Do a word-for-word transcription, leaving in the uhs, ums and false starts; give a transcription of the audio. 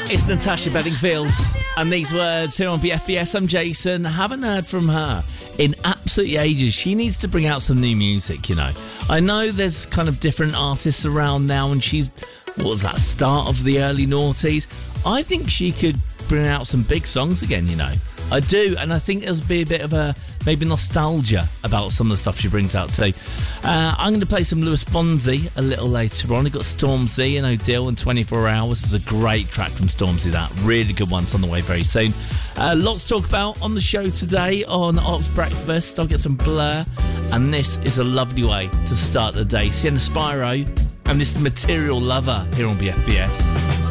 It's Natasha Bedingfield and these words here on B F B S. I'm Jason. Haven't heard from her in absolutely ages. She needs to bring out some new music, you know. I know there's kind of different artists around now, and she's, what was that, start of the early noughties? I think she could bring out some big songs again, you know. I do, and I think there's be a bit of a maybe nostalgia about some of the stuff she brings out too. Uh, I'm going to play some Lewis Fonzi a little later on. We've got Stormzy and Odile and twenty-four hours. It's a great track from Stormzy, that. Really good one's on the way very soon. Uh, lots to talk about on the show today on Ox Breakfast. I'll get some Blur, and this is a lovely way to start the day. Sienna Spyro, and this is Material Lover here on B F B S.